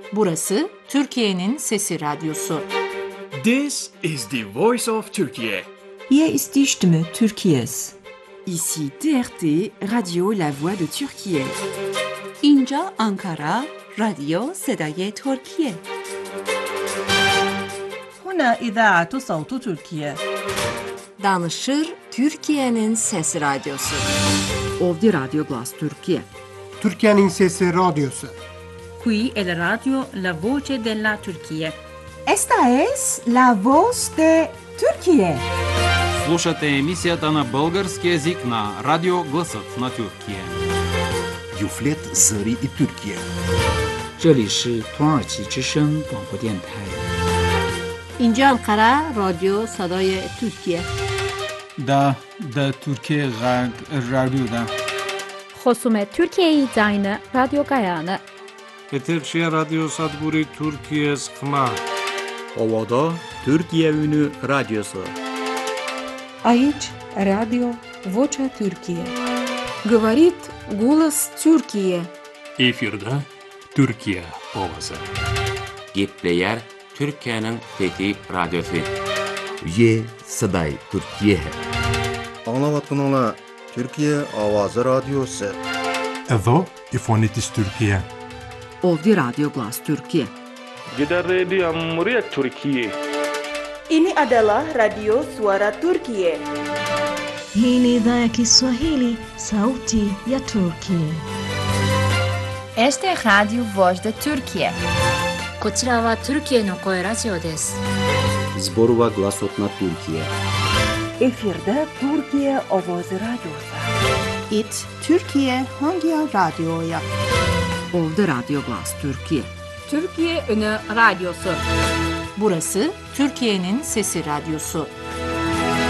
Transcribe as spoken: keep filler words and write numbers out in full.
Burası Türkiye'nin Sesi Radyosu. This is the voice of Turkey. Hier ist die Stimme Türkiye's. Ici T R T, Radio La Voix de Türkiye. اینجا آنکارا، رادیو صدای ترکیه. هنا إذاعة صوت تركيا. Danışır Türkiye'nin Sesi Radyosu. Ovdje Radio Glas Türkiye. Türkiye'nin Sesi Radyosu. Qui è la radio La Voce della Turchia. Esta es la voz de Turquía. Слушате емисията на български език на Радио Гласът на Türkiye. Юфлет Зари и Türkiye. 这里是土耳其之声广播电台。 اینجا انقره رادیو صدای ترکیه. دا دا Türkiye Radyo'da. خصوم Türkiye'yi dayını Radyo Gayanı. Eterşehir Radyo Sadburi Türkiye Skma. Ovada Türkiye Ünü Radyosu. Aici Radio Vocea Türkiye. Говорит голос Türkiye. Efirde Türkiye Ovası. Gepleyer Türkiye'nin Fethi Radyosu. Ye Saday Türkiye. Anlavatkanlar Türkiye Avazı Radyosu. Evo İfonitis Türkiye. Ovdje Radio Glas Türkiye. Gider Radio Muria Türkiye. Ini adalah Radio Suara Turkiye. Hii ni idhaa ya Kiswahili, sauti ya Turkiye. Este es Radio Voz de Turkiye. こちらはトルキエの声ラジオです。 Zborova Glasot na Türkiye. Efirde Türkiye Ovoz Radyosu. İt Türkiye hangi radyoya? Ovdje Radio Glas Türkiye. Türkiye Ünü Radyosu. Burası Türkiye'nin Sesi Radyosu.